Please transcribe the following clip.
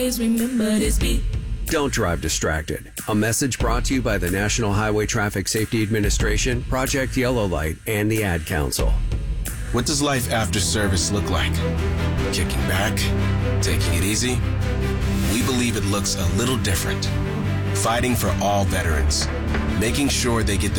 Remember this beat. Don't drive distracted. A message brought to you by the National Highway Traffic Safety Administration, Project Yellow Light, and the Ad Council. What does life after service look like? Kicking back? Taking it easy? We believe it looks a little different. Fighting for all veterans. Making sure they get the